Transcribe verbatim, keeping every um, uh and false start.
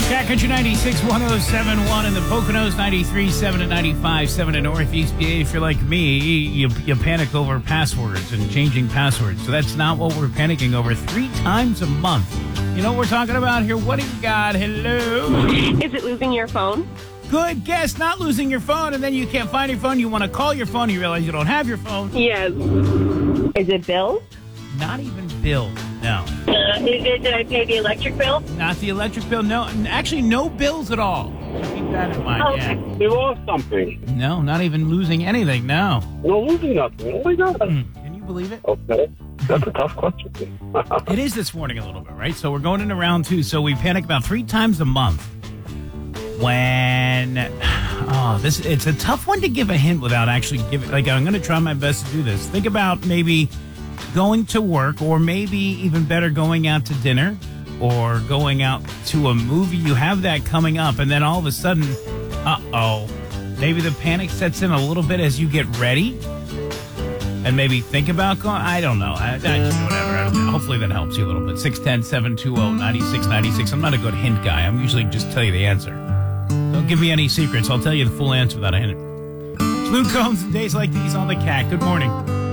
Cat Country ninety-six point one oh seven point one in the Poconos, ninety-three point seven and ninety-five point seven in Northeast P A. If you're like me, you, you panic over passwords and changing passwords. So that's not what we're panicking over three times a month. You know what we're talking about here? What do you got? Hello? Is it losing your phone? Good guess, not losing your phone, and then you can't find your phone. You want to call your phone, you realize you don't have your phone. Yes. Is it bills? Not even bill, no. Uh, is it, did I pay the electric bill? Not the electric bill, no. Actually, no bills at all. So keep that in mind, Oh, yeah. okay. We lost something. No, not even losing anything, no. We're losing nothing. Oh, my God. Mm, Can you believe it? Okay. That's a tough question. It is this morning a little bit, right? So we're going into round two. So we panic about three times a month. When, oh, this, it's a tough one to give a hint without actually giving, like, I'm going to try my best to do this. Think about maybe going to work, or maybe even better, going out to dinner or going out to a movie. You have that coming up, and then all of a sudden, uh-oh, maybe the panic sets in a little bit as you get ready and maybe think about going. I don't know. I, I just, whatever. I don't know. Hopefully that helps you a little bit. six one zero, seven two zero, nine six nine six. I'm not a good hint guy. I'm usually just tell you the answer. Don't give me any secrets. I'll tell you the full answer without a hint. It's Luke Combs and days like these on the Cat. Good morning.